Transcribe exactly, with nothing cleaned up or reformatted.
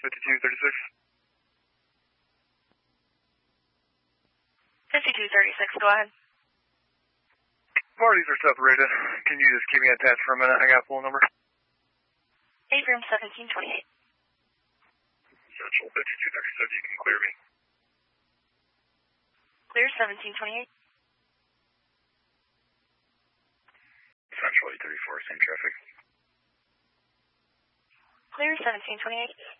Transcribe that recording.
fifty-two thirty-six. fifty-two thirty-six, go ahead. Parties are separated. Can you just keep me attached for a minute? I got a full number. eight room seventeen twenty-eight. Central fifty-two thirty-six, you can clear me. Clear seventeen twenty-eight. Central eight thirty-four, same traffic. Clear seventeen twenty-eight.